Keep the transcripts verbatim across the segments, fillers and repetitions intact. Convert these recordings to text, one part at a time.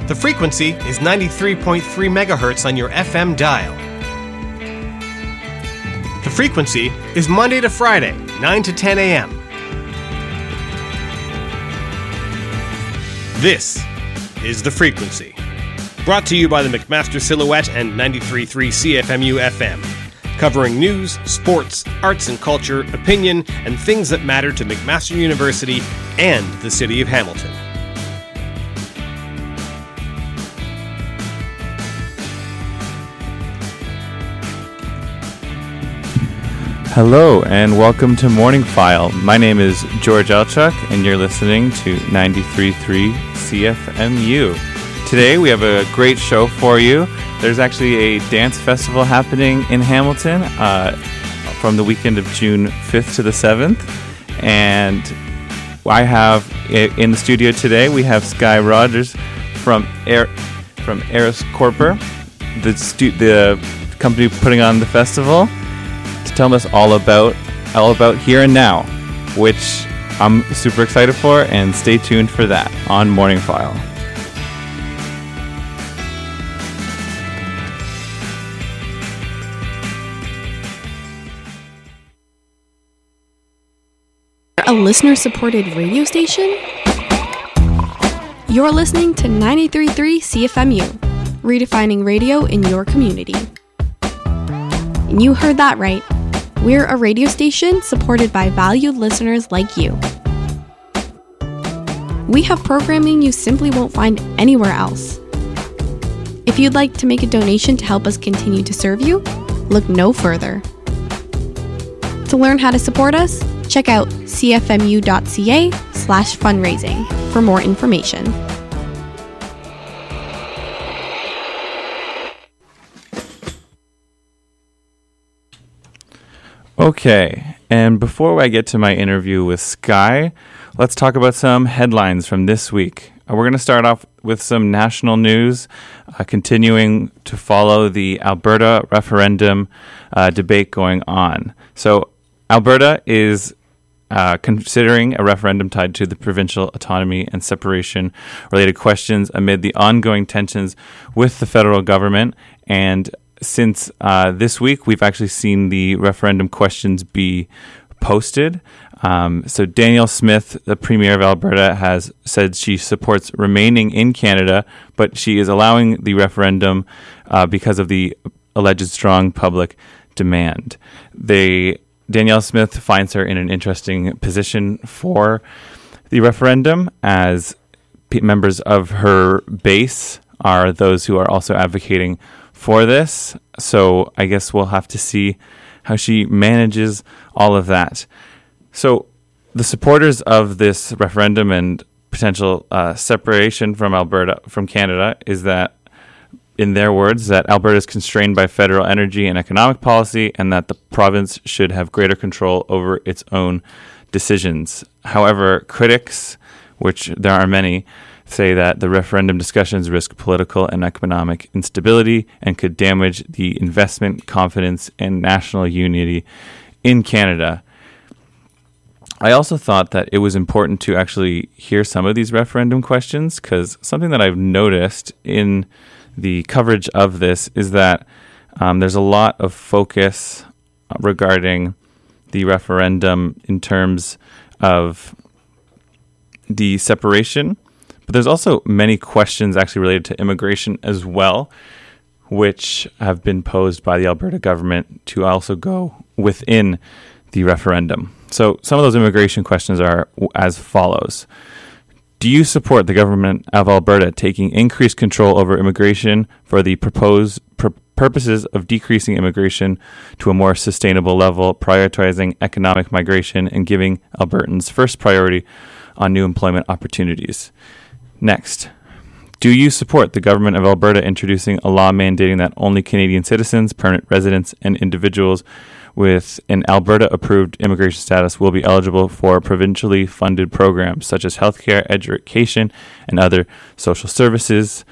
The frequency is ninety-three point three megahertz on your F M dial. The frequency is Monday to Friday, nine to ten a.m. This is The Frequency. Brought to you by the McMaster Silhouette and ninety-three point three C F M U F M. Covering news, sports, arts and culture, opinion, and things that matter to McMaster University and the City of Hamilton. Hello and welcome to Morning File. My name is George Elchuk and you're listening to ninety-three point three C F M U. Today we have a great show for you. There's actually a dance festival happening in Hamilton uh, from the weekend of June fifth to the seventh. And I have in the studio today, we have Sky Rogers from Air, from Eris Corpor, the, stu- the company putting on the festival, to tell us all about all about Here and Now, which I'm super excited for, and stay tuned for that on Morning File. A listener-supported radio station? You're listening to ninety-three point three C F M U, redefining radio in your community. And you heard that right. We're a radio station supported by valued listeners like you. We have programming you simply won't find anywhere else. If you'd like to make a donation to help us continue to serve you, look no further. To learn how to support us, check out c f m u dot c a slash fundraising for more information. Okay, and before I get to my interview with Sky, let's talk about some headlines from this week. Uh, we're going to start off with some national news, uh, continuing to follow the Alberta referendum uh, debate going on. So Alberta is uh, considering a referendum tied to the provincial autonomy and separation related questions amid the ongoing tensions with the federal government. And since uh, this week, we've actually seen the referendum questions be posted. Um, so Danielle Smith, the Premier of Alberta, has said she supports remaining in Canada, but she is allowing the referendum uh, because of the alleged strong public demand. They, Danielle Smith finds her in an interesting position for the referendum, as p- members of her base are those who are also advocating for this. So I guess we'll have to see how she manages all of that. So the supporters of this referendum and potential uh, separation from Alberta, from Canada, is that, in their words, that Alberta is constrained by federal energy and economic policy, and that the province should have greater control over its own decisions. However, critics, which there are many, say that the referendum discussions risk political and economic instability and could damage the investment, confidence, and national unity in Canada. I also thought that it was important to actually hear some of these referendum questions, because something that I've noticed in the coverage of this is that um, there's a lot of focus regarding the referendum in terms of the separation. But there's also many questions actually related to immigration as well, which have been posed by the Alberta government to also go within the referendum. So some of those immigration questions are as follows. Do you support the government of Alberta taking increased control over immigration for the proposed pur- purposes of decreasing immigration to a more sustainable level, prioritizing economic migration, and giving Albertans first priority on new employment opportunities? Next, do you support the government of Alberta introducing a law mandating that only Canadian citizens, permanent residents, and individuals with an Alberta-approved immigration status will be eligible for provincially funded programs such as healthcare, education, and other social services?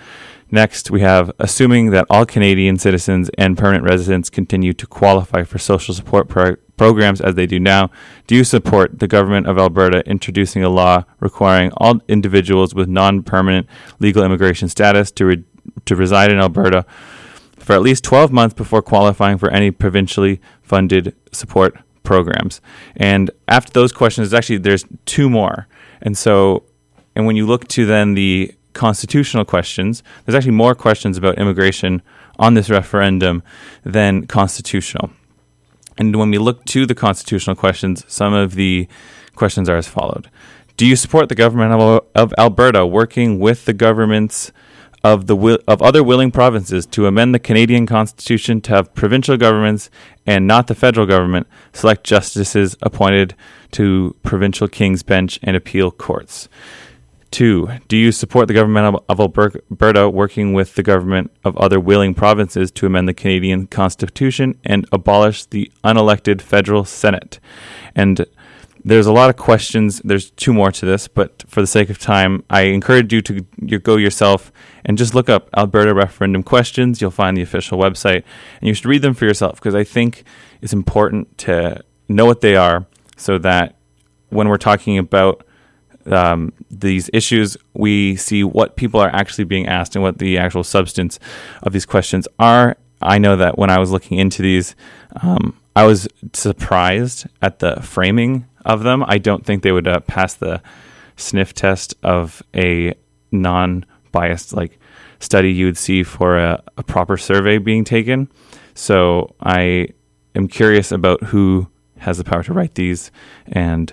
Next, we have assuming that all Canadian citizens and permanent residents continue to qualify for social support pro- programs as they do now. Do you support the government of Alberta introducing a law requiring all individuals with non-permanent legal immigration status to re- to reside in Alberta for at least twelve months before qualifying for any provincially funded support programs? And after those questions, actually there's two more. And so, and when you look to then the constitutional questions, there's actually more questions about immigration on this referendum than constitutional. And when we look to the constitutional questions, some of the questions are as followed. Do you support the government of, of Alberta working with the governments of the wi- of other willing provinces to amend the Canadian Constitution to have provincial governments and not the federal government select justices appointed to provincial King's Bench and appeal courts? Two, do you support the government of, of Alberta working with the government of other willing provinces to amend the Canadian Constitution and abolish the unelected federal Senate? And there's a lot of questions. There's two more to this, but for the sake of time, I encourage you to you go yourself and just look up Alberta referendum questions. You'll find the official website, and you should read them for yourself, because I think it's important to know what they are so that when we're talking about Um, these issues, we see what people are actually being asked and what the actual substance of these questions are. I know that when I was looking into these, um, I was surprised at the framing of them. I don't think they would uh, pass the sniff test of a non-biased like study you would see for a, a proper survey being taken. So I am curious about who has the power to write these and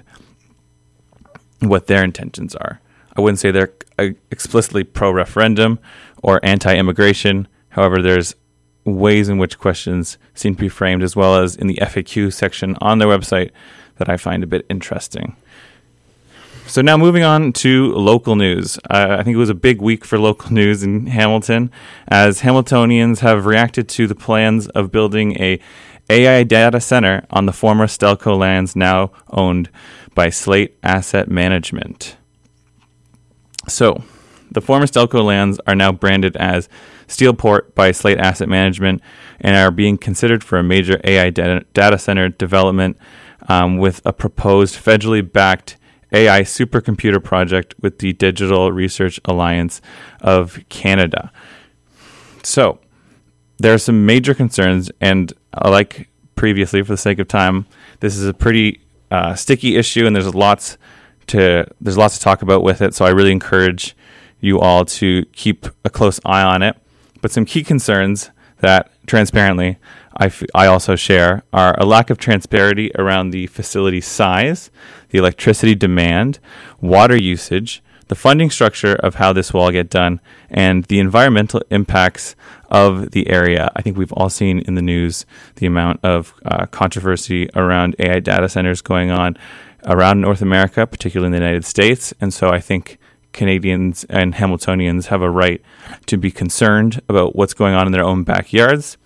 what their intentions are. I wouldn't say they're uh, explicitly pro-referendum or anti-immigration. However, there's ways in which questions seem to be framed, as well as in the F A Q section on their website, that I find a bit interesting. So now moving on to local news. Uh, I think it was a big week for local news in Hamilton, as Hamiltonians have reacted to the plans of building a A I data center on the former Stelco lands now owned by Slate Asset Management. So, the former Stelco lands are now branded as Steelport by Slate Asset Management and are being considered for a major A I data, data center development um, with a proposed federally backed A I supercomputer project with the Digital Research Alliance of Canada. So, there are some major concerns, and like previously, for the sake of time, this is a pretty uh, sticky issue, and there's lots to there's lots to talk about with it. So I really encourage you all to keep a close eye on it. But some key concerns that, transparently, I, f- I also share are a lack of transparency around the facility size, the electricity demand, water usage, the funding structure of how this will all get done, and the environmental impacts of the area. I think we've all seen in the news the amount of uh, controversy around A I data centers going on around North America, particularly in the United States. And so I think Canadians and Hamiltonians have a right to be concerned about what's going on in their own backyards.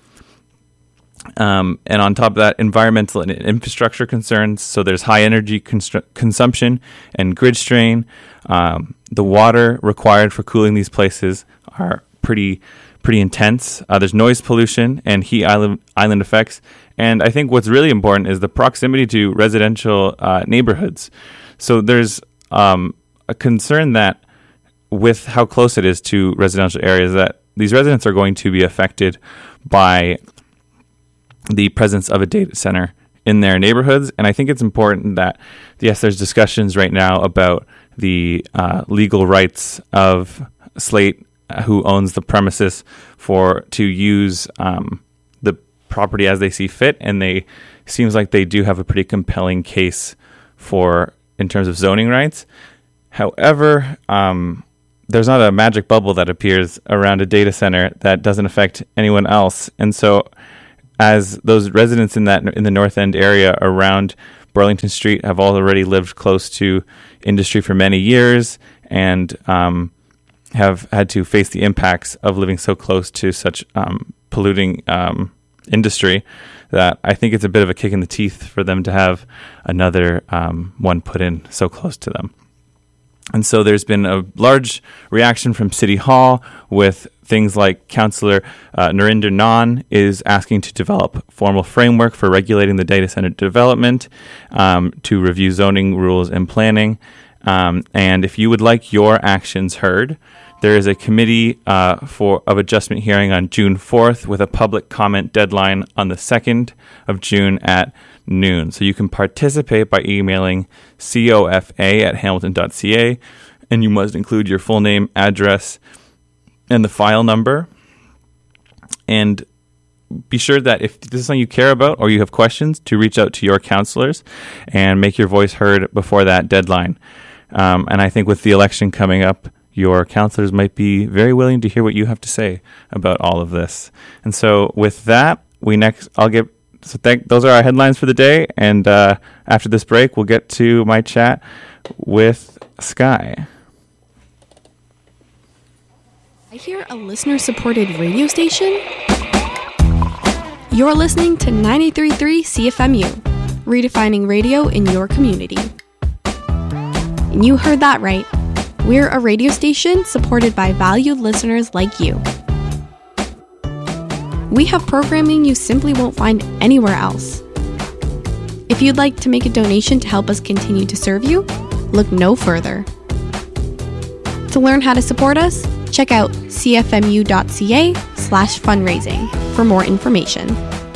Um, and on top of that, environmental and infrastructure concerns. So there's high energy constr- consumption and grid strain. Um, the water required for cooling these places are pretty pretty intense. Uh, there's noise pollution and heat island, island effects. And I think what's really important is the proximity to residential uh, neighborhoods. So there's um, a concern that with how close it is to residential areas, that these residents are going to be affected by the presence of a data center in their neighborhoods. And I think it's important that, yes, there's discussions right now about the uh, legal rights of Slate, uh, who owns the premises, for to use um, the property as they see fit. And they seems like they do have a pretty compelling case for in terms of zoning rights. However, um, there's not a magic bubble that appears around a data center that doesn't affect anyone else. And so as those residents in that in the North End area around Burlington Street have already lived close to industry for many years and um, have had to face the impacts of living so close to such um, polluting um, industry, that I think it's a bit of a kick in the teeth for them to have another um, one put in so close to them. And so there's been a large reaction from City Hall with things like Councillor uh, Narinder Nan is asking to develop formal framework for regulating the data center development, um, to review zoning rules and planning. Um, and if you would like your actions heard, there is a committee uh, for of adjustment hearing on June fourth with a public comment deadline on the second of June at noon. So you can participate by emailing cofa at hamilton dot c a, and you must include your full name, address, and the file number. And be sure that if this is something you care about or you have questions, to reach out to your counselors and make your voice heard before that deadline. Um, and I think with the election coming up, your counselors might be very willing to hear what you have to say about all of this. And so with that, we next, I'll get, so thank, those are our headlines for the day. And uh, after this break, we'll get to my chat with Sky. I hear a listener-supported radio station? You're listening to ninety-three point three C F M U, redefining radio in your community. And you heard that right. We're a radio station supported by valued listeners like you. We have programming you simply won't find anywhere else. If you'd like to make a donation to help us continue to serve you, look no further. To learn how to support us, check out c f m u dot c a slash fundraising for more information.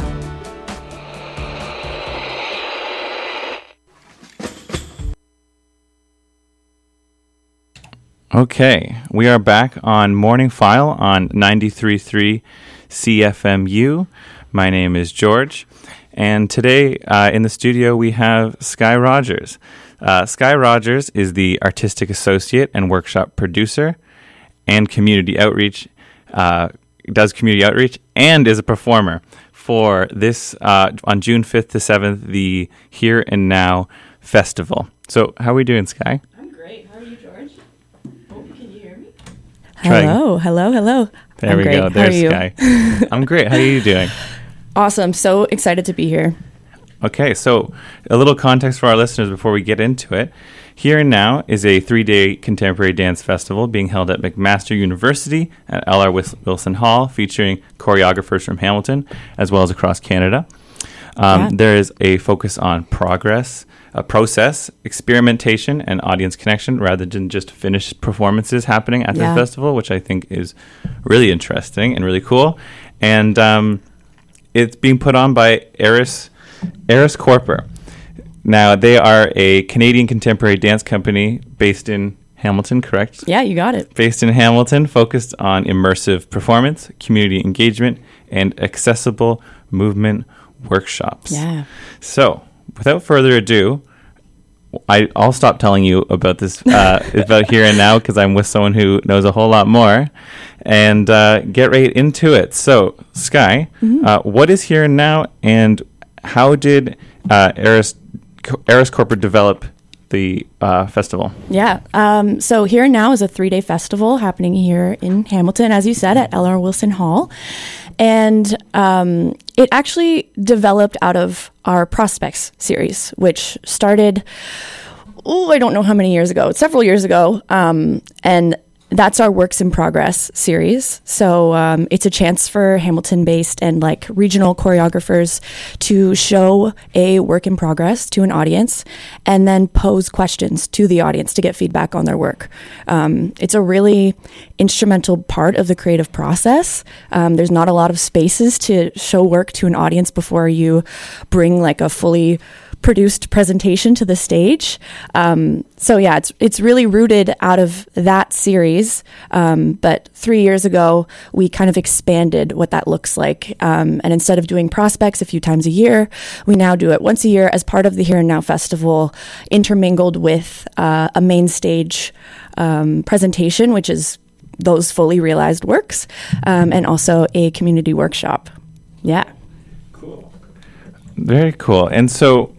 Okay, we are back on Morning File on ninety-three point three C F M U. My name is George, and today uh, in the studio we have Sky Rogers. Uh, Sky Rogers is the Artistic Associate and Workshop Producer and Community Outreach, uh, does Community Outreach, and is a performer for this, uh, on June fifth to seventh, the Here and Now Festival. So how are we doing, Sky? Hello, hello, hello. There I'm we great. go. There's Sky. I'm great. How are you doing? Awesome. So excited to be here. Okay, so a little context for our listeners before we get into it. Here and Now is a three-day contemporary dance festival being held at McMaster University at L R Wilson Hall, featuring choreographers from Hamilton as well as across Canada. Um, yeah. There is a focus on progress, a process, experimentation, and audience connection rather than just finished performances happening at yeah. the festival, which I think is really interesting and really cool. And um, it's being put on by Eris, Eris Corper. Now, they are a Canadian contemporary dance company based in Hamilton, correct? Yeah, you got it. Based in Hamilton, focused on immersive performance, community engagement, and accessible movement workshops. Yeah. So, without further ado, I, I'll stop telling you about this, uh, about Here and Now, because I'm with someone who knows a whole lot more, and uh, get right into it. So, Sky, mm-hmm. uh, what is Here and Now, and how did uh, Eris, Eris Corporate develop the uh, festival? Yeah. Um, so Here and Now is a three-day festival happening here in Hamilton, as you said, at L R Wilson Hall. And um, it actually developed out of our Prospects series, which started, oh, I don't know how many years ago, several years ago. Um, and that's our Works in Progress series. So um, it's a chance for Hamilton-based and like regional choreographers to show a work in progress to an audience and then pose questions to the audience to get feedback on their work. Um, it's a really instrumental part of the creative process. Um, there's not a lot of spaces to show work to an audience before you bring like a fully produced presentation to the stage. Um, so yeah, it's it's really rooted out of that series. Um, but three years ago, we kind of expanded what that looks like. Um, and instead of doing Prospects a few times a year, we now do it once a year as part of the Here and Now Festival, intermingled with uh, a main stage um, presentation, which is those fully realized works, um, and also a community workshop. Yeah. Cool. Very cool. And so,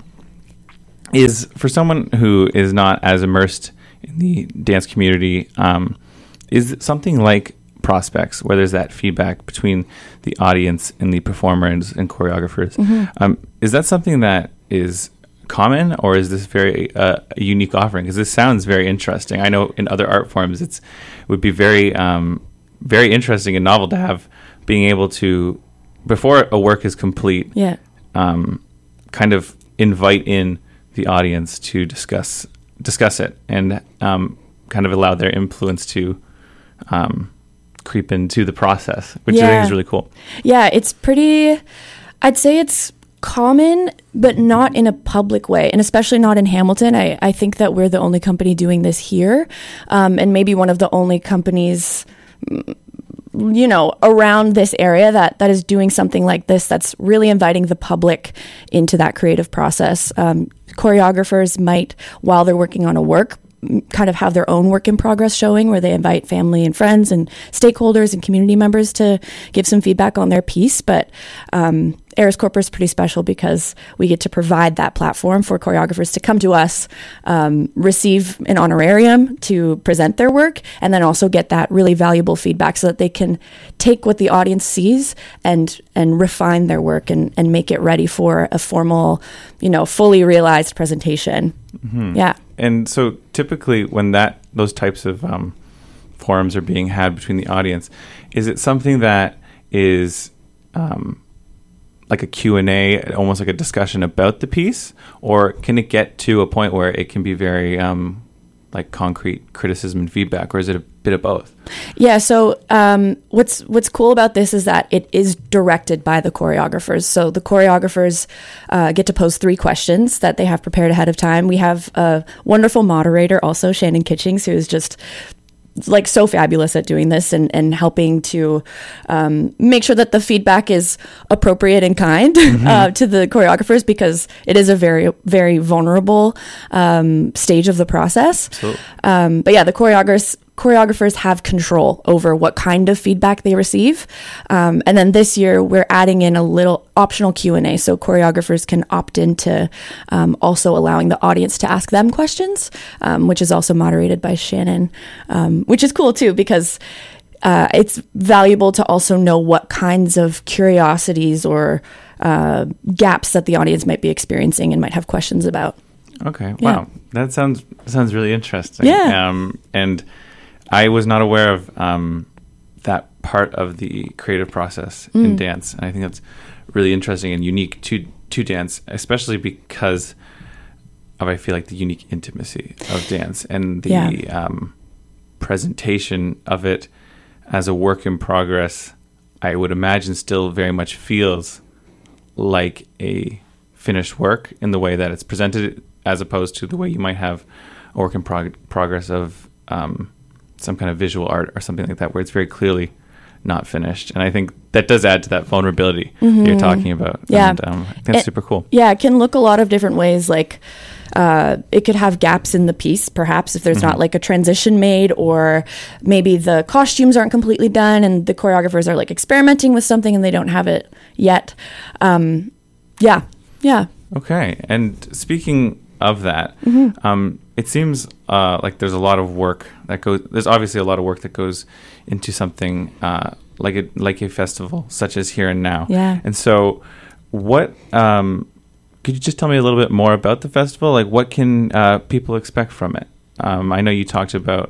is for someone who is not as immersed in the dance community, um, is something like Prospects, where there's that feedback between the audience and the performers and choreographers, mm-hmm. um, is that something that is common, or is this very uh, a unique offering? Because this sounds very interesting. I know in other art forms, it's it would be very um, very interesting and novel to have, being able to, before a work is complete, Yeah. um, kind of invite in the audience to discuss discuss it and um, kind of allow their influence to um, creep into the process, which I think Yeah. is really cool. Yeah, it's pretty, I'd say it's common, but not in a public way, and especially not in Hamilton. I, I think that we're the only company doing this here, um, and maybe one of the only companies, you know, around this area that, that is doing something like this, that's really inviting the public into that creative process. Um, choreographers might, while they're working on a work, kind of have their own work in progress showing, where they invite family and friends and stakeholders and community members to give some feedback on their piece. But um, Eras Corp is pretty special because we get to provide that platform for choreographers to come to us, um, receive an honorarium to present their work, and then also get that really valuable feedback so that they can take what the audience sees and and refine their work and, and make it ready for a formal, you know, fully realized presentation. Mm-hmm. Yeah. And so typically when that those types of um, forums are being had between the audience, is it something that is um, like a Q and A, almost like a discussion about the piece, or can it get to a point where it can be very um, like concrete criticism and feedback, or is it a bit of both? Yeah, so um, what's what's cool about this is that it is directed by the choreographers. So the choreographers uh, get to pose three questions that they have prepared ahead of time. We have a wonderful moderator also, Shannon Kitchings, who is just like so fabulous at doing this and, and helping to um, make sure that the feedback is appropriate and kind mm-hmm. uh, to the choreographers, because it is a very, very vulnerable um, stage of the process. Um, but yeah, the choreographers choreographers have control over what kind of feedback they receive. Um, and then this year we're adding in a little optional Q and A, so choreographers can opt into um, also allowing the audience to ask them questions, um, which is also moderated by Shannon, um, which is cool too, because uh, it's valuable to also know what kinds of curiosities or uh, gaps that the audience might be experiencing and might have questions about. Okay. Yeah. Wow. That sounds sounds really interesting. Yeah. Um, and I was not aware of um, that part of the creative process mm. in dance. And I think that's really interesting and unique to to dance, especially because of, I feel like, the unique intimacy of dance and the yeah. um, presentation of it as a work in progress. I would imagine still very much feels like a finished work in the way that it's presented, as opposed to the way you might have a work in prog- progress of um, some kind of visual art or something like that, where it's very clearly not finished. And I think that does add to that vulnerability mm-hmm. that you're talking about. Yeah. And um, I think that's it, super cool. Yeah, it can look a lot of different ways. Like uh, it could have gaps in the piece, perhaps, if there's mm-hmm. not like a transition made, or maybe the costumes aren't completely done and the choreographers are like experimenting with something and they don't have it yet. Um, yeah, yeah. Okay. And speaking of that, mm-hmm. um, it seems uh, like there's a lot of work that goes. There's obviously a lot of work that goes into something uh, like a like a festival, such as Here and Now. Yeah. And so, what um, could you just tell me a little bit more about the festival? Like, what can uh, people expect from it? Um, I know you talked about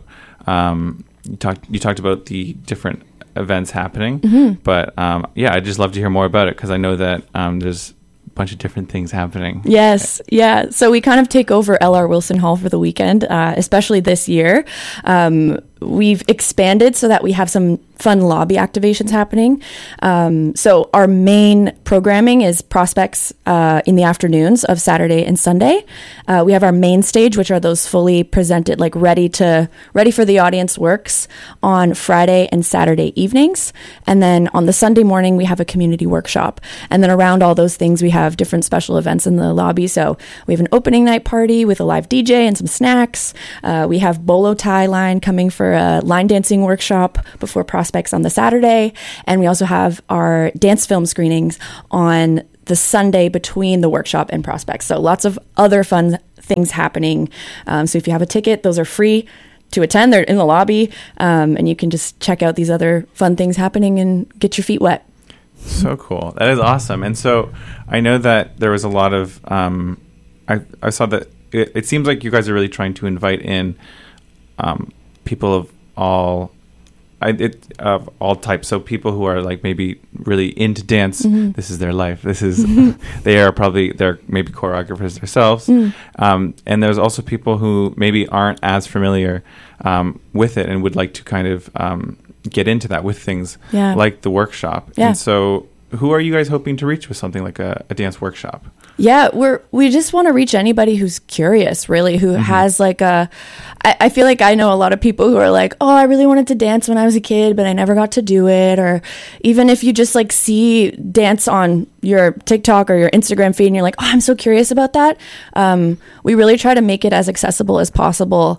um, you talked you talked about the different events happening, mm-hmm. but um, yeah, I'd just love to hear more about it, because I know that um, there's bunch of different things happening. Yes, yeah. So we kind of take over L R Wilson Hall for the weekend, uh, especially this year. Um, we've expanded so that we have some fun lobby activations happening. Um, so our main programming is prospects uh, in the afternoons of Saturday and Sunday. Uh, we have our main stage, which are those fully presented, like ready to ready for the audience works on Friday and Saturday evenings. And then on the Sunday morning, we have a community workshop. And then around all those things, we have different special events in the lobby. So we have an opening night party with a live D J and some snacks. Uh, we have Bolo Tie Line coming for a line dancing workshop before prospects on the Saturday. And we also have our dance film screenings on the Sunday between the workshop and prospects. So lots of other fun things happening. Um, so if you have a ticket, those are free to attend. They're in the lobby, um, and you can just check out these other fun things happening and get your feet wet. So cool. That is awesome. And so I know that there was a lot of, um, I, I saw that it, it seems like you guys are really trying to invite in um, people of all I, it of all types. So people who are like maybe really into dance, mm-hmm. this is their life. This is they are probably they're maybe choreographers themselves. Mm. Um, and there's also people who maybe aren't as familiar um, with it and would like to kind of um, get into that with things yeah. like the workshop. Yeah. And so, who are you guys hoping to reach with something like a, a dance workshop? Yeah, we're we just want to reach anybody who's curious, really, who mm-hmm. has like a. I, I feel like I know a lot of people who are like, oh, I really wanted to dance when I was a kid, but I never got to do it. Or even if you just like see dance on your TikTok or your Instagram feed, and you're like, oh, I'm so curious about that. Um, we really try to make it as accessible as possible,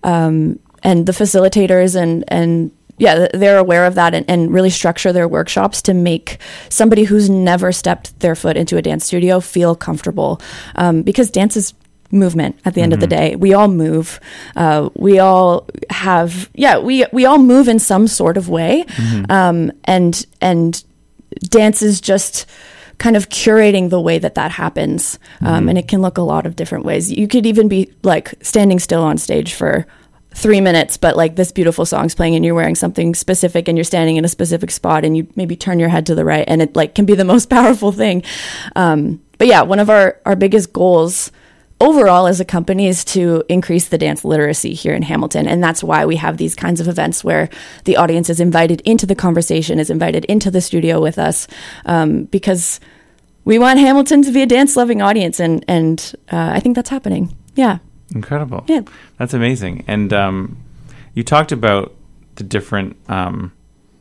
um, and the facilitators and and. Yeah, they're aware of that and, and really structure their workshops to make somebody who's never stepped their foot into a dance studio feel comfortable. Um, because dance is movement at the end mm-hmm. of the day. We all move. Uh, we all have, yeah, we we all move in some sort of way. Mm-hmm. Um, and and dance is just kind of curating the way that that happens. Um, mm-hmm. And it can look a lot of different ways. You could even be like standing still on stage for three minutes, but like this beautiful song's playing and you're wearing something specific and you're standing in a specific spot and you maybe turn your head to the right, and it like can be the most powerful thing. Um, but yeah, one of our, our biggest goals overall as a company is to increase the dance literacy here in Hamilton. And that's why we have these kinds of events where the audience is invited into the conversation, is invited into the studio with us, um, because we want Hamilton to be a dance loving audience. And, and uh, I think that's happening. Yeah. Incredible. Yeah. That's amazing. And um, you talked about the different um,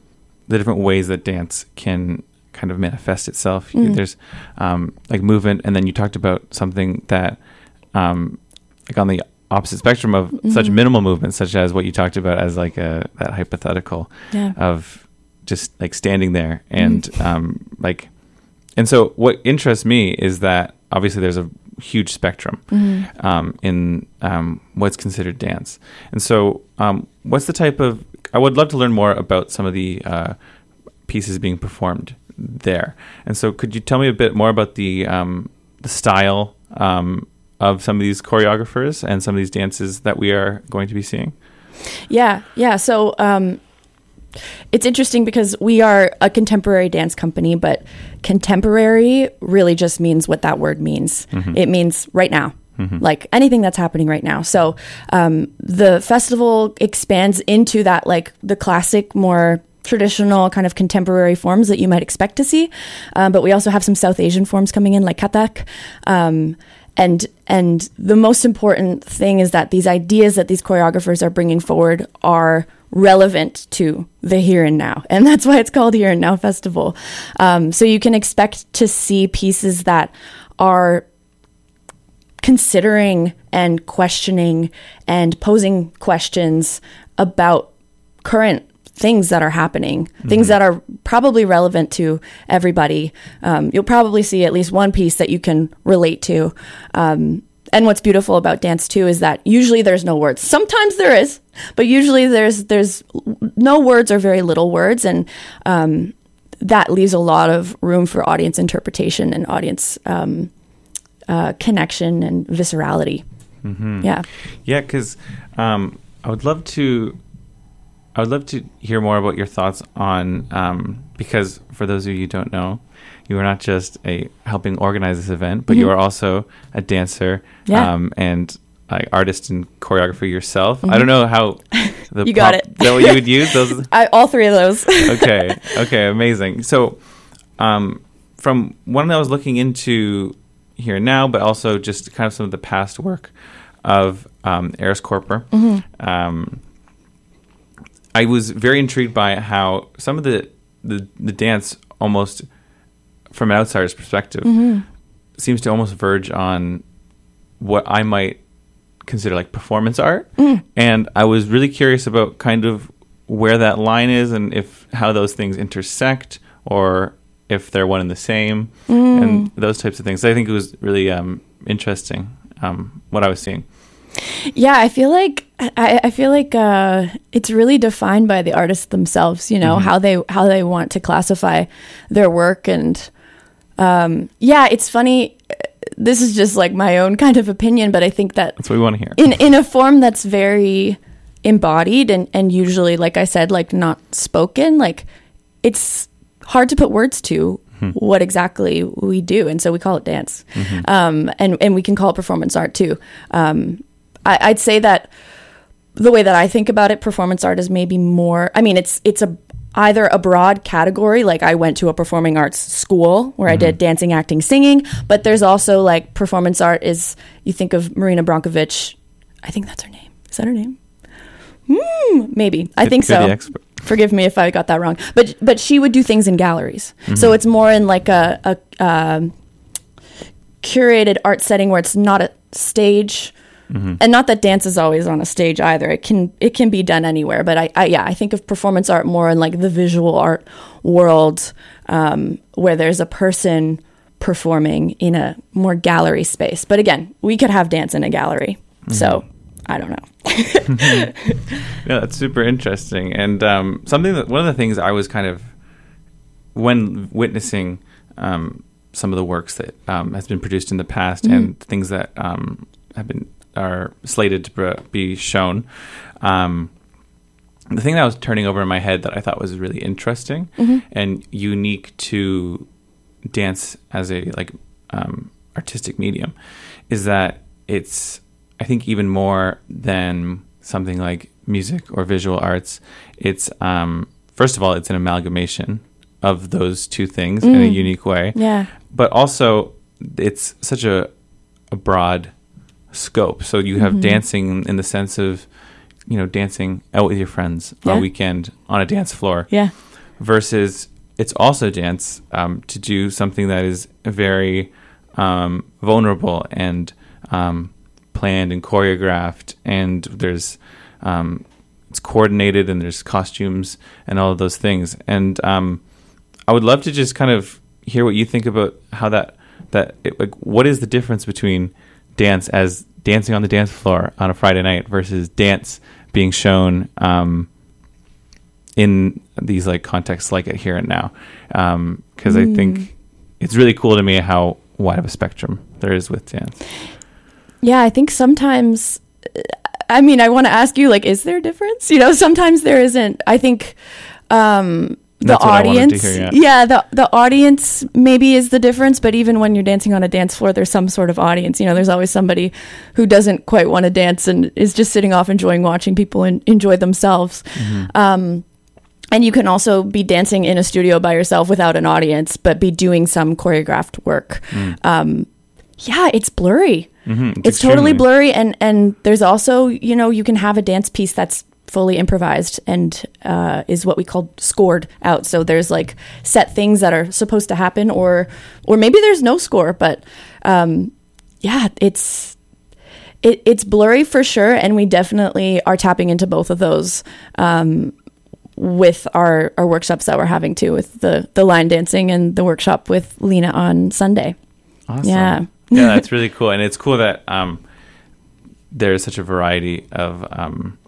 the different ways that dance can kind of manifest itself. Mm. There's um, like movement, and then you talked about something that um, like on the opposite spectrum of mm-hmm. such minimal movement, such as what you talked about as like a that hypothetical yeah. of just like standing there and mm. um, like and so what interests me is that obviously there's a huge spectrum mm-hmm. um, in um, what's considered dance. And so um, what's the type of, I would love to learn more about some of the uh, pieces being performed there. And so could you tell me a bit more about the um, the style um, of some of these choreographers and some of these dances that we are going to be seeing? Yeah, yeah. So um, it's interesting because we are a contemporary dance company, but contemporary really just means what that word means. Mm-hmm. It means right now, mm-hmm. like anything that's happening right now. So um, the festival expands into that, like the classic, more traditional kind of contemporary forms that you might expect to see. Um, but we also have some South Asian forms coming in, like Kathak. Um, and and the most important thing is that these ideas that these choreographers are bringing forward are relevant to the here and now. And that's why it's called Here and Now Festival. Um, so you can expect to see pieces that are considering and questioning and posing questions about current things that are happening, mm-hmm. things that are probably relevant to everybody. Um, you'll probably see at least one piece that you can relate to. Um, and what's beautiful about dance too is that usually there's no words. Sometimes there is, but usually there's there's no words or very little words, and um, that leaves a lot of room for audience interpretation and audience um, uh, connection and viscerality. Mm-hmm. Yeah, yeah, because um, I would love to. I would love to hear more about your thoughts on, um, because for those of you who don't know, you are not just a helping organize this event, but mm-hmm. you are also a dancer yeah. um, and like artist and choreographer yourself. Mm-hmm. I don't know how the you got pop, it. that what you would use those. I, all three of those. okay, okay, amazing. So, um, from one that I was looking into here now, but also just kind of some of the past work of um, Eris Corper. Mm-hmm. Um, I was very intrigued by how some of the, the, the dance almost, from an outsider's perspective, mm-hmm. seems to almost verge on what I might consider like performance art. Mm. And I was really curious about kind of where that line is and if how those things intersect or if they're one and the same mm. and those types of things. I think it was really um, interesting um, what I was seeing. Yeah, I feel like I, I feel like uh, it's really defined by the artists themselves. You know, mm-hmm. how they how they want to classify their work, and um, yeah, it's funny. This is just like my own kind of opinion, but I think that that's what we want to hear. In in a form that's very embodied and, and usually, like I said, like not spoken. Like it's hard to put words to hmm. what exactly we do. And so we call it dance. Mm-hmm. Um, and, and we can call it performance art too. Um, I, I'd say that the way that I think about it, performance art is maybe more, I mean, it's, it's a, either a broad category, like I went to a performing arts school where mm-hmm. I did dancing, acting, singing, but there's also like performance art is, you think of Marina Brankovic, I think that's her name. Is that her name? Mm, maybe. I Good, think so. Forgive me if I got that wrong. But but she would do things in galleries. Mm-hmm. So it's more in like a, a um, curated art setting where it's not a stage. Mm-hmm. And not that dance is always on a stage either. It can it can be done anywhere. But I, I yeah, I think of performance art more in like the visual art world, um, where there's a person performing in a more gallery space. But again, we could have dance in a gallery. Mm-hmm. So I don't know. Yeah, that's super interesting. And um, something that one of the things I was kind of, when witnessing um, some of the works that um, has been produced in the past mm-hmm. and things that um, have been are slated to be shown, um, the thing that was turning over in my head that I thought was really interesting mm-hmm. and unique to dance as a like um, artistic medium is that it's, I think, even more than something like music or visual arts. It's um, first of all, it's an amalgamation of those two things mm. in a unique way. Yeah. But also, it's such a a broad scope. So you have mm-hmm. dancing in the sense of, you know, dancing out with your friends yeah. on a weekend on a dance floor. Yeah. Versus it's also dance um, to do something that is very um, vulnerable and um, planned and choreographed, and there's um, it's coordinated, and there's costumes and all of those things. And um, I would love to just kind of hear what you think about how that that it, like what is the difference between dance as dancing on the dance floor on a Friday night versus dance being shown um, in these like contexts like Here and Now, because um, mm. I think it's really cool to me how wide of a spectrum there is with dance. Yeah, I think sometimes, I mean, I want to ask you, like, is there a difference? You know, sometimes there isn't. I think um, the That's audience, hear, yeah, yeah the, the audience maybe is the difference, but even when you're dancing on a dance floor, there's some sort of audience. You know, there's always somebody who doesn't quite want to dance and is just sitting off enjoying watching people and enjoy themselves. Mm-hmm. Um, and you can also be dancing in a studio by yourself without an audience, but be doing some choreographed work. Mm. Um, yeah, it's blurry. Mm-hmm. It's, it's totally blurry, and, and there's also, you know, you can have a dance piece that's fully improvised and uh, is what we call scored out. So there's like set things that are supposed to happen, or or maybe there's no score, but um, yeah, it's it, it's blurry for sure, and we definitely are tapping into both of those um, with our, our workshops that we're having too, with the, the line dancing and the workshop with Lena on Sunday. Awesome. Yeah. Yeah, that's really cool. And it's cool that um, there's such a variety of um,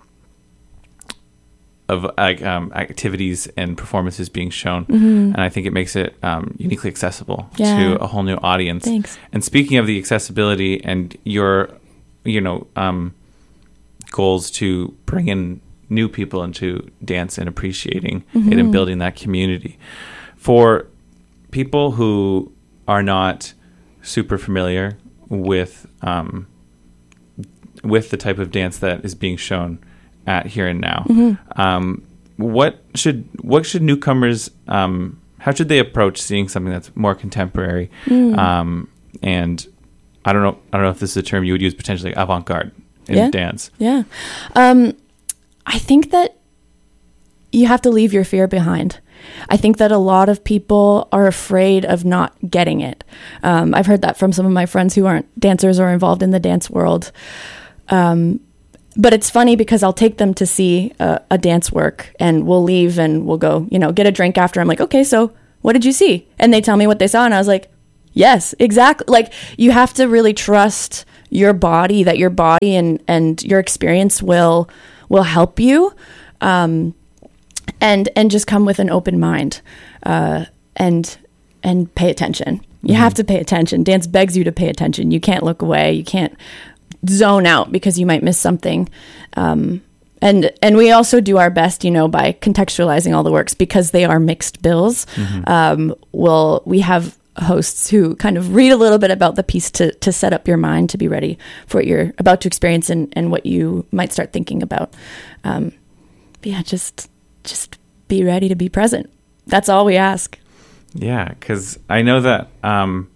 of like um, activities and performances being shown. Mm-hmm. And I think it makes it um, uniquely accessible yeah. to a whole new audience. Thanks. And speaking of the accessibility and your, you know, um, goals to bring in new people into dance and appreciating mm-hmm. it and building that community. For people who are not super familiar with um, with the type of dance that is being shown at Here and Now, mm-hmm. um, what should what should newcomers um, how should they approach seeing something that's more contemporary? Mm. Um, and I don't know I don't know if this is a term you would use, potentially avant-garde in yeah. dance. Yeah, um, I think that you have to leave your fear behind. I think that a lot of people are afraid of not getting it. Um, I've heard that from some of my friends who aren't dancers or involved in the dance world. Um, but it's funny because I'll take them to see a, a dance work, and we'll leave and we'll go, you know, get a drink after. I'm like, okay, so what did you see? And they tell me what they saw, and I was like, yes, exactly. Like, you have to really trust your body, that your body and, and your experience will will help you. Um, and and just come with an open mind uh, and and pay attention. You mm-hmm. have to pay attention. Dance begs you to pay attention. You can't look away. You can't zone out because you might miss something. Um, and and we also do our best, you know, by contextualizing all the works because they are mixed bills. Mm-hmm. Um, we'll we have hosts who kind of read a little bit about the piece to to set up your mind to be ready for what you're about to experience and, and what you might start thinking about. Um, but yeah, just just be ready to be present. That's all we ask. Yeah, because I know that um,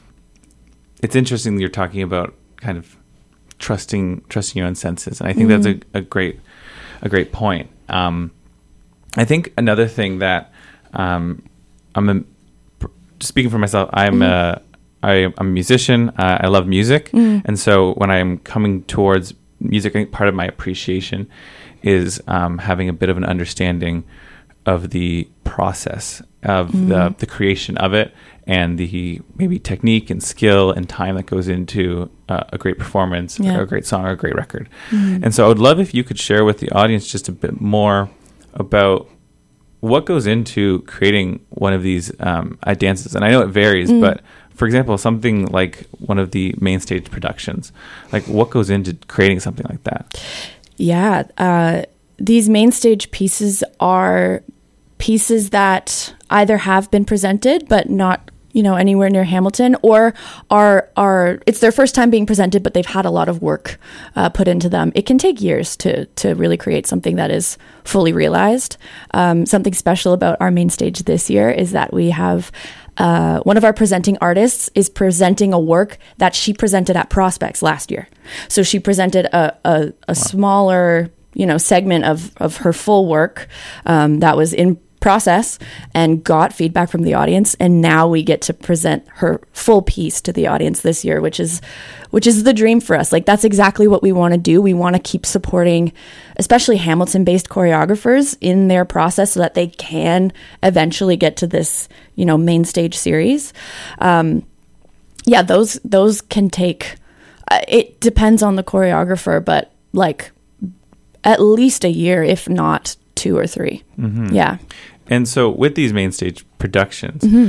it's interesting that you're talking about kind of trusting trusting your own senses, and I think mm-hmm. that's a, a great a great point. Um, I think another thing that um, I'm a, speaking for myself, I'm mm-hmm. a I, I'm a musician. Uh, I love music, mm-hmm. and so when I'm coming towards music, I think part of my appreciation is um, having a bit of an understanding of the process of mm-hmm. the the creation of it, and the maybe technique and skill and time that goes into uh, a great performance, yeah. or a great song, or a great record. Mm-hmm. And so I would love if you could share with the audience just a bit more about what goes into creating one of these um, uh, dances. And I know it varies, mm. but for example, something like one of the main stage productions, like what goes into creating something like that? Yeah, uh, these main stage pieces are pieces that either have been presented but not, you know, anywhere near Hamilton, or are are it's their first time being presented, but they've had a lot of work uh, put into them. It can take years to to really create something that is fully realized. Um, something special about our main stage this year is that we have uh, one of our presenting artists is presenting a work that she presented at Prospects last year. So she presented a a, a wow. smaller, you know, segment of of her full work um, that was in process and got feedback from the audience, and now we get to present her full piece to the audience this year, which is which is the dream for us. Like, that's exactly what we want to do. We want to keep supporting especially Hamilton based choreographers in their process so that they can eventually get to this, you know, main stage series. Um, yeah, those those can take uh, it depends on the choreographer, but like at least a year, if not two or three. Mm-hmm. Yeah. And so with these main stage productions, mm-hmm.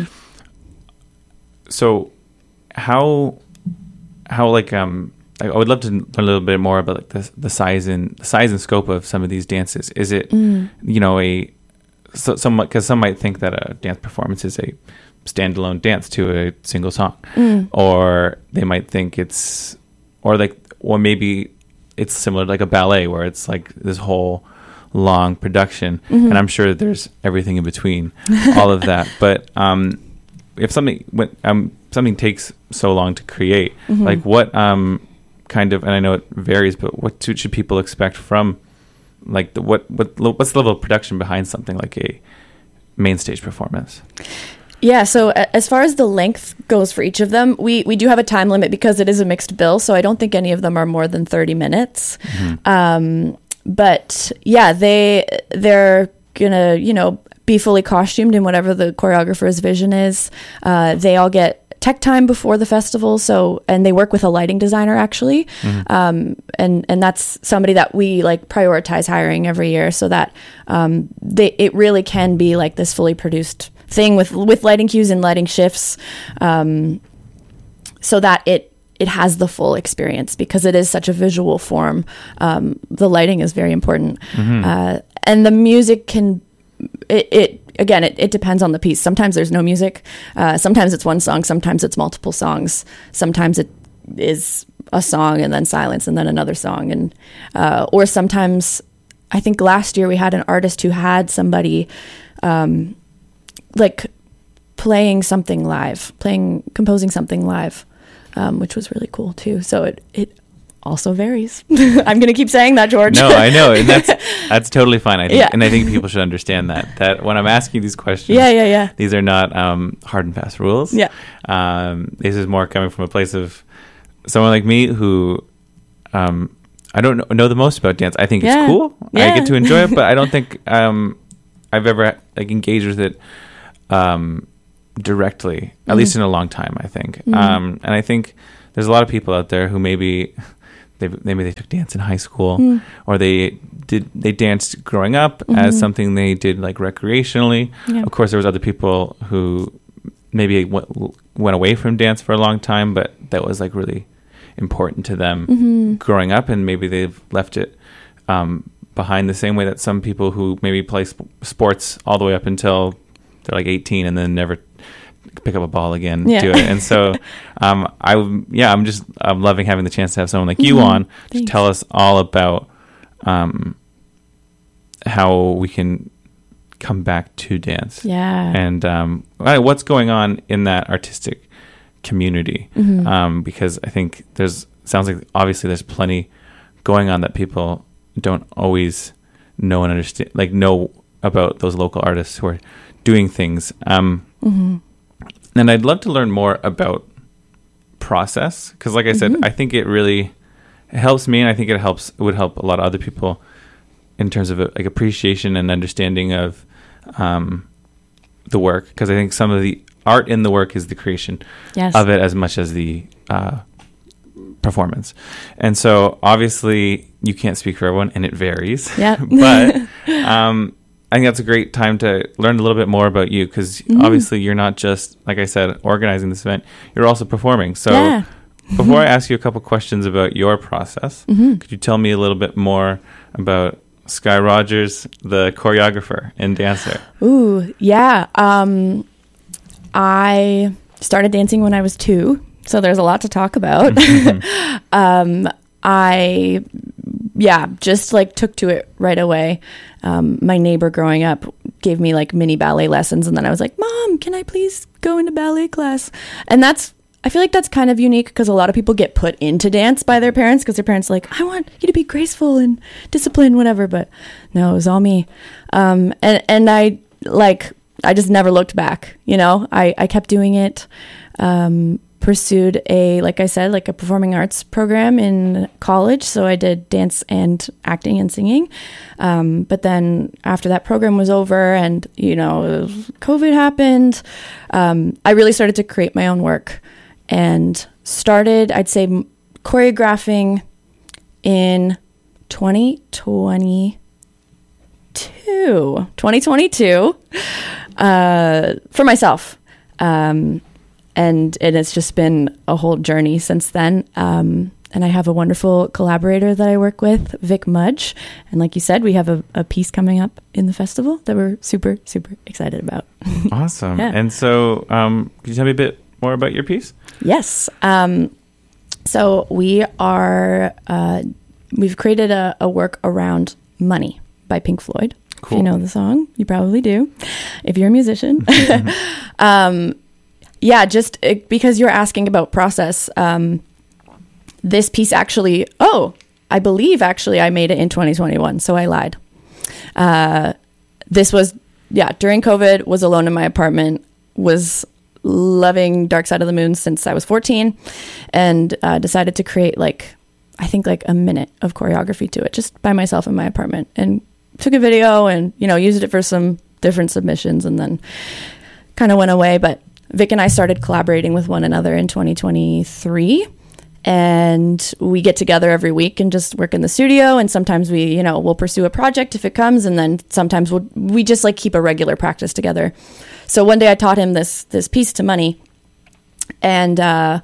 so how, how like, um, I would love to learn a little bit more about like the, the size and the size and scope of some of these dances. Is it, mm. you know, a, so somewhat, cause some might think that a dance performance is a standalone dance to a single song, mm. or they might think it's, or like, or maybe it's similar to like a ballet where it's like this whole long production, mm-hmm. and I'm sure that there's everything in between all of that. But um, if something when, um, something takes so long to create, mm-hmm. like what um, kind of, and I know it varies, but what to, should people expect from like the, what what what's the level of production behind something like a main stage performance? Yeah, so as far as the length goes for each of them, we, we do have a time limit because it is a mixed bill, so I don't think any of them are more than thirty minutes. Mm-hmm. Um, but yeah, they, they're gonna, you know, be fully costumed in whatever the choreographer's vision is. Uh, they all get tech time before the festival, so, and they work with a lighting designer actually. Mm-hmm. Um, and, and that's somebody that we like prioritize hiring every year so that um, they, it really can be like this fully produced thing with with lighting cues and lighting shifts, um, so that it it has the full experience because it is such a visual form. Um, the lighting is very important, mm-hmm. uh, and the music can. It, it again, it, it depends on the piece. Sometimes there's no music. Uh, sometimes it's one song. Sometimes it's multiple songs. Sometimes it is a song and then silence and then another song, and uh, or sometimes I think last year we had an artist who had somebody. Um, like playing something live, playing, composing something live, um, which was really cool too. So it, it also varies. I'm going to keep saying that, George. No, I know. And that's, that's totally fine. I think, yeah. And I think people should understand that, that when I'm asking these questions, yeah, yeah, yeah. these are not um, hard and fast rules. Yeah. Um, this is more coming from a place of someone like me who, um, I don't know, know the most about dance. I think yeah. it's cool. Yeah. I get to enjoy it, but I don't think um, I've ever like engaged with it um, directly, at mm-hmm. least in a long time, I think. Mm-hmm. Um, and I think there's a lot of people out there who maybe they maybe they took dance in high school, mm. or they did they danced growing up mm-hmm. as something they did like recreationally. Yeah. Of course, there was other people who maybe w- went away from dance for a long time, but that was like really important to them mm-hmm. growing up, and maybe they've left it um, behind the same way that some people who maybe play sp- sports all the way up until they're like eighteen and then never pick up a ball again Yeah. do it. And so um I yeah I'm just I'm loving having the chance to have someone like you Mhm. on to Thanks. tell us all about um how we can come back to dance Yeah. and um uh, what's going on in that artistic community. Mhm. Um because I think there's sounds like obviously there's plenty going on that people don't always know and understand, like know about those local artists who are doing things. Um, Mhm. and I'd love to learn more about process because, like I said, Mhm. I think it really helps me, and I think it helps. It would help a lot of other people in terms of like appreciation and understanding of um, the work. Because I think some of the art in the work is the creation Yes. of it as much as the uh, performance. And so obviously you can't speak for everyone and it varies. Yeah. But um, I think that's a great time to learn a little bit more about you because Mhm. obviously you're not just, like I said, organizing this event, you're also performing. So Yeah. before I ask you a couple questions about your process, Mhm. could you tell me a little bit more about Sky Rogers, the choreographer and dancer? Ooh, yeah. Um, I started dancing when I was two, so there's a lot to talk about. um, I, yeah, just like took to it right away. Um, my neighbor growing up gave me like mini ballet lessons, and then I was like, Mom, can I please go into ballet class? And that's, I feel like that's kind of unique because a lot of people get put into dance by their parents because their parents are like, I want you to be graceful and disciplined, whatever. But no, it was all me. Um, and, and I like, I just never looked back, you know, I, I kept doing it, um, pursued a, like I said, like a performing arts program in college. So I did dance and acting and singing. Um, but then after that program was over and, you know, COVID happened, um, I really started to create my own work and started, I'd say, m- choreographing in twenty twenty-two, twenty twenty-two, uh, for myself. Um, and, and it's just been a whole journey since then. Um, and I have a wonderful collaborator that I work with, Vic Mudge. And like you said, we have a, a piece coming up in the festival that we're super, super excited about. Awesome. Yeah. And so um, could you tell me a bit more about your piece? Yes. Um, so we are, uh, we've created a, a work around Money by Pink Floyd. Cool. If you know the song, you probably do, if you're a musician. um, yeah, just uh, because you're asking about process, um, this piece actually, oh, I believe actually I made it in twenty twenty-one, so I lied. Uh, this was, yeah, during COVID, was alone in my apartment, was loving Dark Side of the Moon since I was fourteen, and uh, decided to create like, I think like a minute of choreography to it, just by myself in my apartment, and took a video and, you know, used it for some different submissions and then kind of went away. But Vic and I started collaborating with one another in twenty twenty-three. And we get together every week and just work in the studio. And sometimes we, you know, we'll pursue a project if it comes. And then sometimes we'll, we just like keep a regular practice together. So one day I taught him this, this piece to Money. And, uh,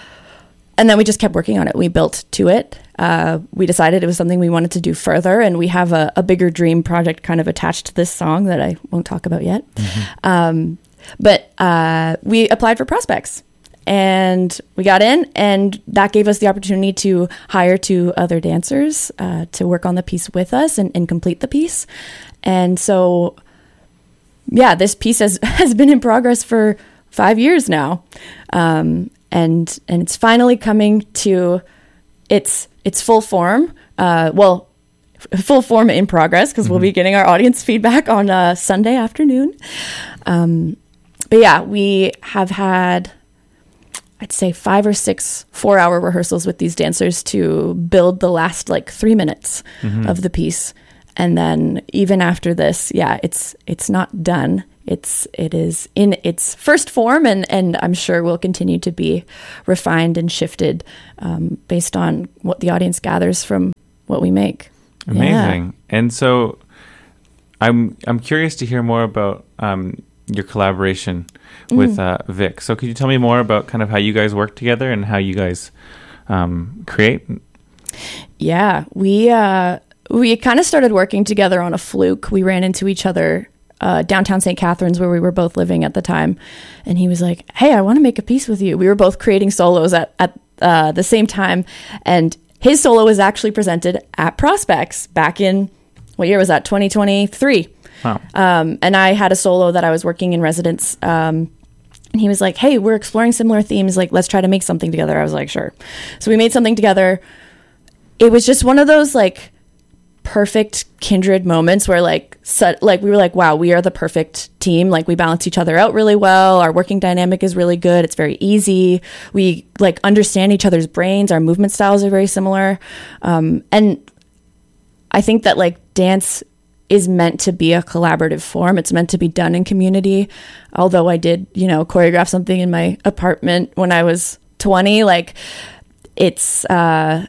and then we just kept working on it. We built to it. Uh, we decided it was something we wanted to do further. And we have a, a bigger dream project kind of attached to this song that I won't talk about yet. Mm-hmm. Um, but uh, we applied for Prospects. And we got in, and that gave us the opportunity to hire two other dancers uh, to work on the piece with us and, and complete the piece. And so, yeah, this piece has, has been in progress for five years now. Um, and and it's finally coming to its its full form. Uh, well, f- full form in progress, because mm-hmm. we'll be getting our audience feedback on uh, Sunday afternoon. Um, but yeah, we have had, I'd say five or six four-hour rehearsals with these dancers to build the last like three minutes mm-hmm. of the piece, and then even after this, yeah, it's it's not done. It's it is in its first form, and and I'm sure will continue to be refined and shifted um, based on what the audience gathers from what we make. Amazing. Yeah. And so, I'm I'm curious to hear more about um, your collaboration with mm. uh, Vic. So could you tell me more about kind of how you guys work together and how you guys um, create? Yeah, we, uh, we kind of started working together on a fluke. We ran into each other uh, downtown Saint Catharines, where we were both living at the time. And he was like, hey, I want to make a piece with you. We were both creating solos at, at uh, the same time. And his solo was actually presented at Prospects back in, what year was that? twenty twenty-three. Wow. Um, and I had a solo that I was working in residence. Um, and he was like, hey, we're exploring similar themes. Like, let's try to make something together. I was like, sure. So we made something together. It was just one of those like perfect kindred moments where like, so, like we were like, wow, we are the perfect team. Like we balance each other out really well. Our working dynamic is really good. It's very easy. We like understand each other's brains. Our movement styles are very similar. Um, and I think that like dance is meant to be a collaborative form. It's meant to be done in community. Although I did, you know, choreograph something in my apartment when I was twenty, like it's, uh,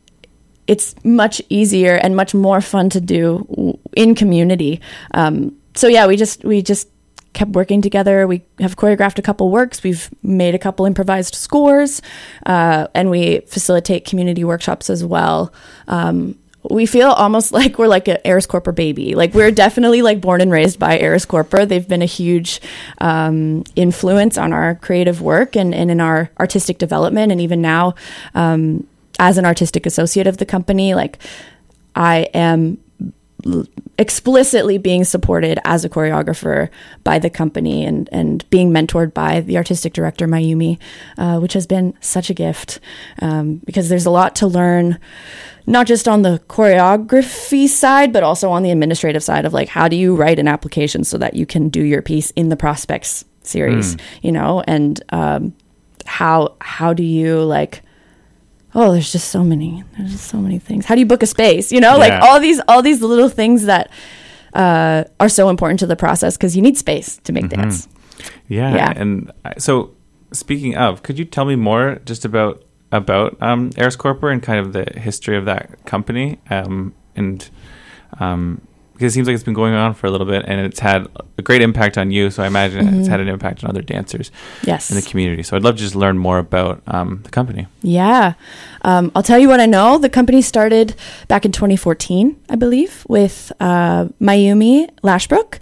it's much easier and much more fun to do in community. Um, so yeah, we just, we just kept working together. We have choreographed a couple works. We've made a couple improvised scores, uh, and we facilitate community workshops as well. Um, we feel almost like we're like an Eris Corpora baby. Like we're definitely like born and raised by Eris Corpora. They've been a huge um, influence on our creative work and, and in our artistic development. And even now, um, as an artistic associate of the company, like I am l- explicitly being supported as a choreographer by the company and, and being mentored by the artistic director, Mayumi, uh, which has been such a gift um, because there's a lot to learn, not just on the choreography side, but also on the administrative side of like, how do you write an application so that you can do your piece in the Prospects series, mm. you know, and um, how, how do you like, oh, there's just so many, there's just so many things. How do you book a space? You know, yeah. like all these, all these little things that uh, are so important to the process because you need space to make mm-hmm. dance. Yeah. yeah. And so speaking of, could you tell me more just about, about um, Eris Corpora and kind of the history of that company? Um, and um, because it seems like it's been going on for a little bit and it's had a great impact on you. So I imagine mm-hmm. it's had an impact on other dancers yes. in the community. So I'd love to just learn more about um, the company. Yeah. Um, I'll tell you what I know. The company started back in twenty fourteen, I believe, with uh, Mayumi Lashbrook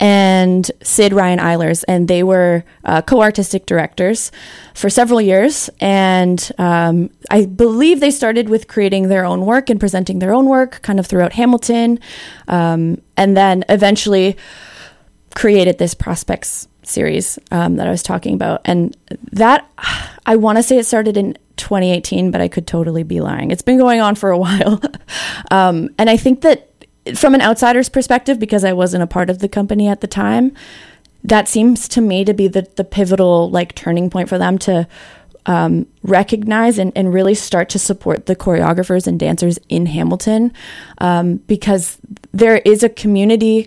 and Sid Ryan Eilers. And they were uh, co-artistic directors for several years. And um, I believe they started with creating their own work and presenting their own work kind of throughout Hamilton. Um, and then eventually created this Prospects series um, that I was talking about. And that, I want to say it started in twenty eighteen, but I could totally be lying. It's been going on for a while. um, and I think that from an outsider's perspective, because I wasn't a part of the company at the time, that seems to me to be the, the pivotal like turning point for them to um, recognize and, and really start to support the choreographers and dancers in Hamilton, um, because there is a community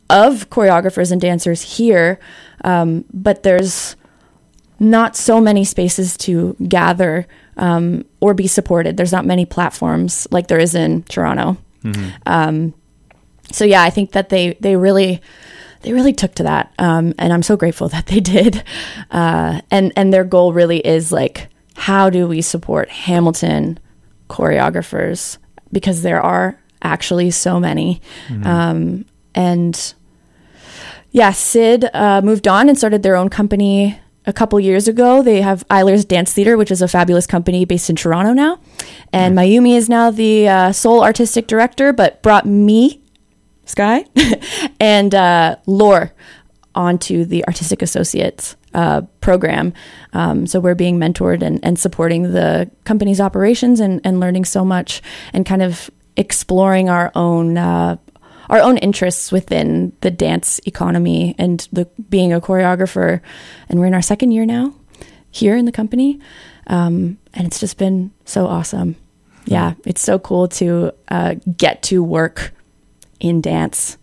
of choreographers and dancers here, um, but there's not so many spaces to gather um, or be supported. There's not many platforms like there is in Toronto. Mm-hmm. Um, so yeah, I think that they they really they really took to that, um, and I'm so grateful that they did. Uh, and and their goal really is like, how do we support Hamilton choreographers, because there are actually so many. Mm-hmm. Um, and yeah, Sid uh, moved on and started their own company a couple years ago. They have Eilers Dance Theater, which is a fabulous company based in Toronto now. And mm-hmm. Mayumi is now the uh, sole artistic director, but brought me, Sky, and uh, Lore onto the Artistic Associates uh, program. Um, so we're being mentored and, and supporting the company's operations and, and learning so much and kind of exploring our own uh, our own interests within the dance economy and the being a choreographer. And we're in our second year now here in the company. Um, and it's just been so awesome. Yeah, it's so cool to uh, get to work in dance.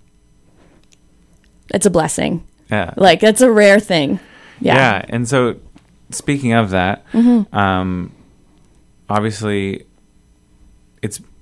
It's a blessing. Yeah. Like, it's a rare thing. Yeah. Yeah. And so speaking of that, mm-hmm. um, obviously it's